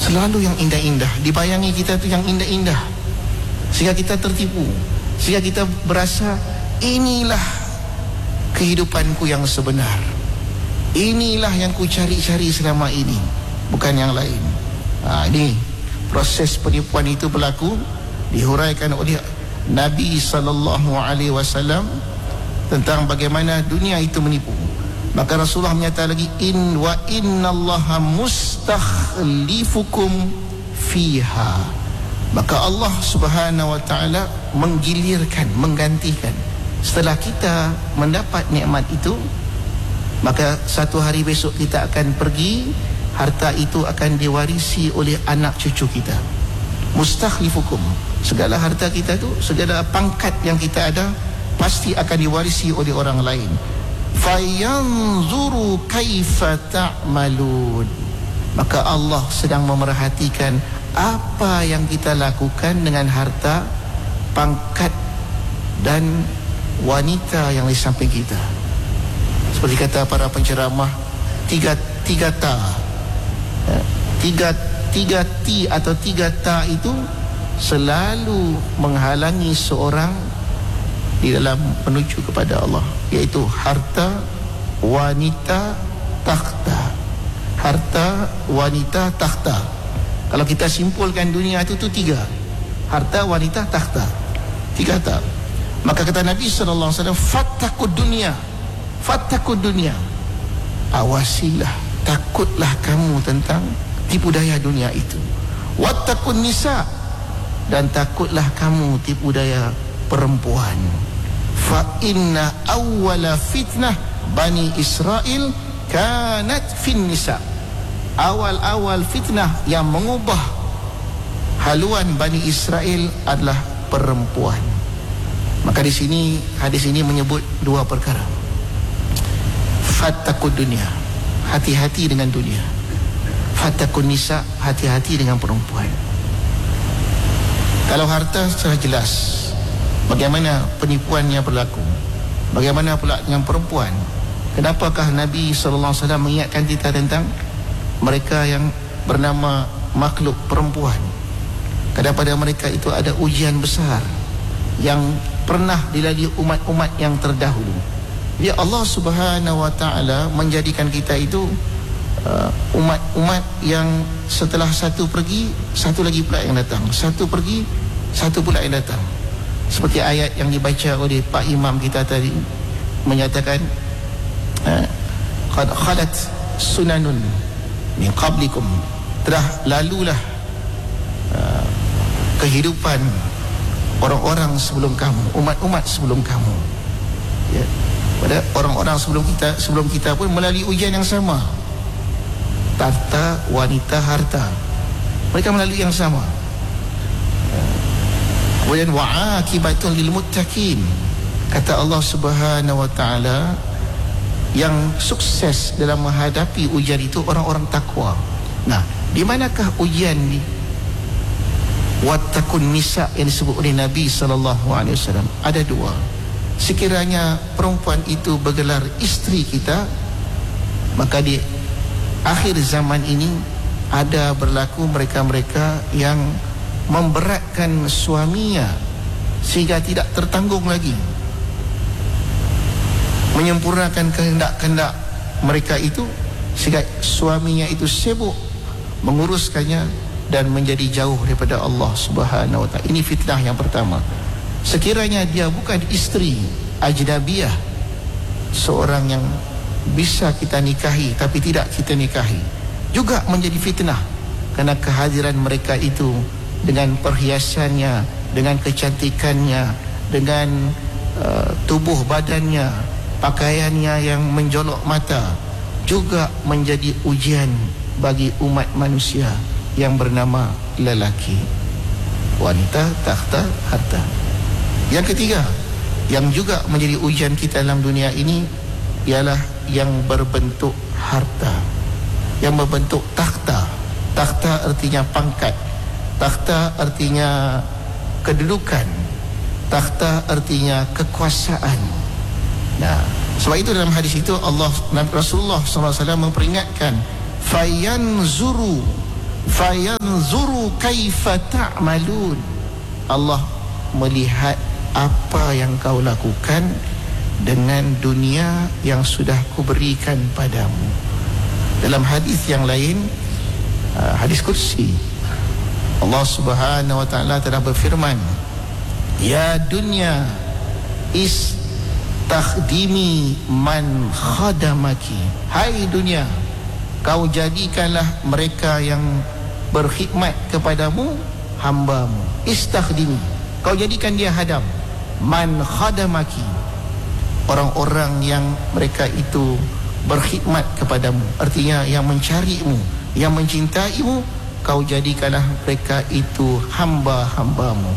Selalu yang indah-indah. Dibayangi kita tu yang indah-indah, sehingga kita tertipu, sehingga kita berasa inilah kehidupanku yang sebenar, inilah yang ku cari-cari selama ini, bukan yang lain. Ini proses penipuan itu berlaku, dihuraikan oleh Nabi SAW tentang bagaimana dunia itu menipu. Maka Rasulullah menyatakan lagi, innallaha mustakhlifukum fiha. Maka Allah Subhanahu wa taala menggilirkan, menggantikan. Setelah kita mendapat nikmat itu, maka satu hari besok kita akan pergi, harta itu akan diwarisi oleh anak cucu kita. Mustakhlifukum, segala harta kita itu, segala pangkat yang kita ada pasti akan diwarisi oleh orang lain. Fayanzuru kaifa ta'malun. Maka Allah sedang memerhatikan apa yang kita lakukan dengan harta, pangkat dan wanita yang di samping kita. Seperti kata para penceramah, tiga ta, tiga ti atau tiga ta itu selalu menghalangi seorang di dalam menuju kepada Allah, yaitu harta, wanita, takhta. Harta, wanita, takhta. Kalau kita simpulkan dunia itu tiga: harta, wanita, takhta. Tiga tak. Maka kata Nabi SAW, fattakud dunia, fattakud dunia. Awasilah, takutlah kamu tentang tipu daya dunia itu. Wattakun nisa, dan takutlah kamu tipu daya perempuan. Fa inna awwala fitnah Bani Israel kanat fin nisa. Awal-awal fitnah yang mengubah haluan Bani Israel adalah perempuan. Maka di sini hadis ini menyebut dua perkara. Fattakud dunia, hati-hati dengan dunia. Fattakun nisa, hati-hati dengan perempuan. Kalau harta sudah jelas bagaimana penipuannya berlaku, bagaimana pula dengan perempuan. Kenapakah Nabi SAW mengingatkan kita tentang mereka yang bernama makhluk perempuan? Kerana pada mereka itu ada ujian besar yang pernah dilalui umat-umat yang terdahulu. Ya, Allah Subhanahu wa taala menjadikan kita itu umat-umat yang setelah satu pergi, satu lagi pula yang datang. Satu pergi, satu pula yang datang. Seperti ayat yang dibaca oleh Pak Imam kita tadi, menyatakan qad khalat sunanun min qablikum, telah lalulah kehidupan orang-orang sebelum kamu, umat-umat sebelum kamu. Ya, pada orang-orang sebelum kita pun melalui ujian yang sama. Tahta, wanita, harta, mereka melalui yang sama. Kemudian wa'aqibatun lil muttaqin, kata Allah Subhanahu wa taala, yang sukses dalam menghadapi ujian itu orang-orang takwa. Nah, di manakah ujian ni? Wattakun nisa yang disebut oleh Nabi SAW. Ada dua. Sekiranya perempuan itu bergelar isteri kita, maka di akhir zaman ini ada berlaku mereka-mereka yang memberatkan suaminya sehingga tidak tertanggung lagi, menyempurnakan kehendak-kehendak mereka itu sehingga suaminya itu sibuk menguruskannya dan menjadi jauh daripada Allah Subhanahu wa taala. Ini fitnah yang pertama. Sekiranya dia bukan isteri ajnabiyah, seorang yang bisa kita nikahi tapi tidak kita nikahi, juga menjadi fitnah, karena kehadiran mereka itu dengan perhiasannya, dengan kecantikannya, dengan tubuh badannya, pakaiannya yang menjolok mata, juga menjadi ujian bagi umat manusia yang bernama lelaki, wanita, takhta, harta. Yang ketiga, yang juga menjadi ujian kita dalam dunia ini ialah yang berbentuk harta, yang berbentuk takhta. Takhta artinya pangkat, takhta artinya kedudukan, takhta artinya kekuasaan. Nah, sebab itu dalam hadis itu Rasulullah SAW memperingatkan, fayanzuru fayanzuru kaifa ta'malun. Allah melihat apa yang kau lakukan dengan dunia yang sudah kuberikan padamu. Dalam hadis yang lain, hadis kursi, Allah Subhanahu wa taala telah berfirman, ya dunya istakhdimi man khadamaki. Hai dunia, kau jadikanlah mereka yang berkhidmat kepadamu hambamu. Istakhdimi, kau jadikan dia hadam. Man khadamaki, orang-orang yang mereka itu berkhidmat kepadamu, artinya yang mencarimu, yang mencintaimu, kau jadikanlah mereka itu hamba-hambamu.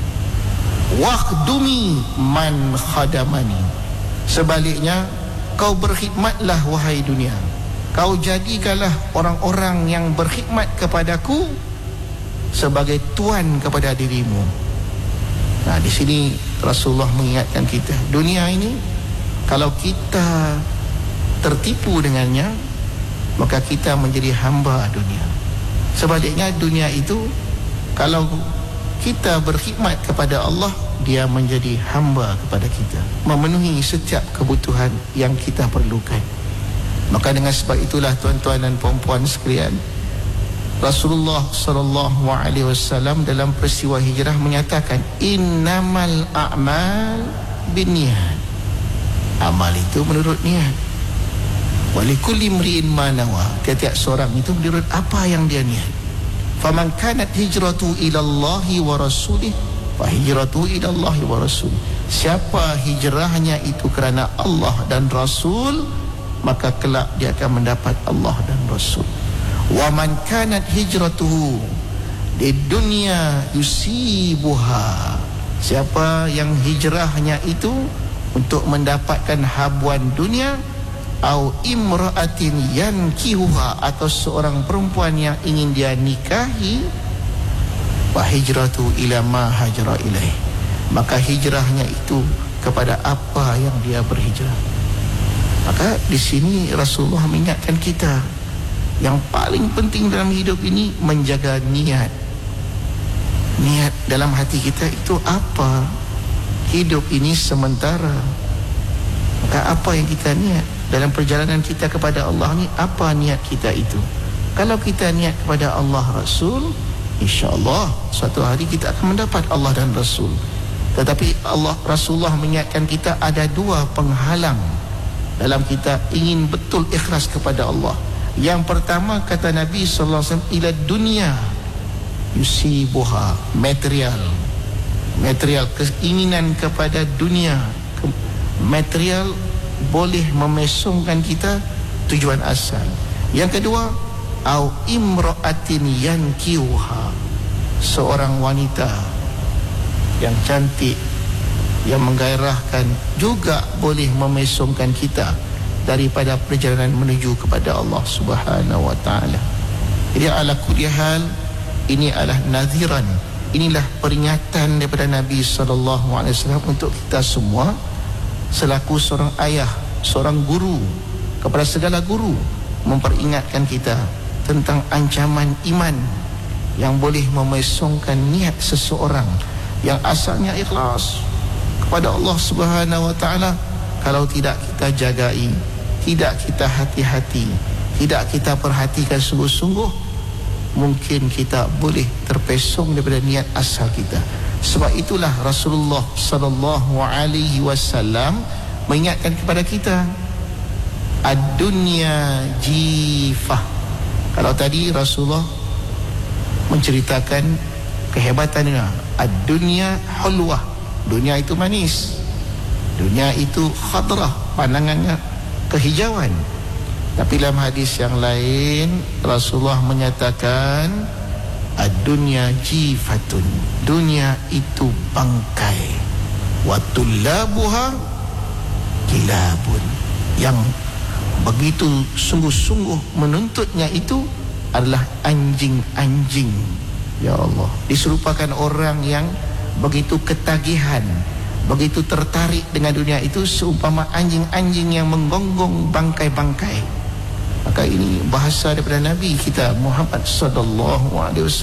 Wakhdumi man khadamani, sebaliknya kau berkhidmatlah wahai dunia, kau jadikanlah orang-orang yang berkhidmat kepadaku sebagai tuan kepada dirimu. Nah, di sini Rasulullah mengingatkan kita, dunia ini kalau kita tertipu dengannya, maka kita menjadi hamba dunia. Sebaliknya dunia itu, kalau kita berkhidmat kepada Allah, dia menjadi hamba kepada kita, memenuhi setiap kebutuhan yang kita perlukan. Maka dengan sebab itulah tuan-tuan dan puan-puan sekalian, Rasulullah sallallahu alaihi wasallam dalam peristiwa hijrah menyatakan, innamal a'mal binniyat. Amal itu menurut niat. Walikulli imri'in ma nawa, tiap-tiap seorang itu menurut apa yang dia niat. Faman kanat hijratu ila Allahi wa rasulih fa hijratu ila Allahi wa rasulih. Siapa hijrahnya itu kerana Allah dan Rasul, maka kelak dia akan mendapat Allah dan Rasul. Wa man kanat hijratuhu di dunia yusibuha, siapa yang hijrahnya itu untuk mendapatkan habuan dunia, au imra'atin yankihuha, atau seorang perempuan yang ingin dia nikahi, wa hijratu ila ma hajra ilaih, maka hijrahnya itu kepada apa yang dia berhijrah. Maka di sini Rasulullah mengingatkan kita, yang paling penting dalam hidup ini menjaga niat. Niat dalam hati kita itu apa? Hidup ini sementara. Maka apa yang kita niat dalam perjalanan kita kepada Allah ni, apa niat kita itu? Kalau kita niat kepada Allah Rasul, insya-Allah suatu hari kita akan mendapat Allah dan Rasul. Tetapi Rasulullah mengingatkan kita ada dua penghalang dalam kita ingin betul ikhlas kepada Allah. Yang pertama, kata Nabi sallallahu alaihi wasallam, ila dunia yusibuha, material, keinginan kepada dunia, material boleh memesongkan kita tujuan asal. Yang kedua, au imra'atin yankiuha, seorang wanita yang cantik, yang menggairahkan, juga boleh memesongkan kita daripada perjalanan menuju kepada Allah Subhanahu wa taala. Jadi ala kulli hal, ini adalah naziran, inilah peringatan daripada Nabi sallallahu alaihi wasallam untuk kita semua selaku seorang ayah, seorang guru, kepada segala guru, memperingatkan kita tentang ancaman iman yang boleh memesongkan niat seseorang yang asalnya ikhlas kepada Allah Subhanahu wa taala. Kalau tidak kita jagai, tidak kita hati-hati, tidak kita perhatikan sungguh-sungguh, mungkin kita boleh terpesong daripada niat asal kita. Sebab itulah Rasulullah sallallahu alaihi wasallam mengingatkan kepada kita, ad-dunya jifah. Kalau tadi Rasulullah menceritakan kehebatannya, ad-dunya hulwah, dunia itu manis, dunia itu khadrah, pandangannya kehijauan. Tapi dalam hadis yang lain Rasulullah menyatakan, ad-dunya jifatun, dunia itu bangkai, wa tullabuha kilabun, yang begitu sungguh-sungguh menuntutnya itu adalah anjing-anjing. Ya Allah, diserupakan orang yang begitu ketagihan, begitu tertarik dengan dunia itu, seumpama anjing-anjing yang menggonggong bangkai-bangkai. Maka ini bahasa daripada Nabi kita Muhammad sallallahu alaihi wasallam.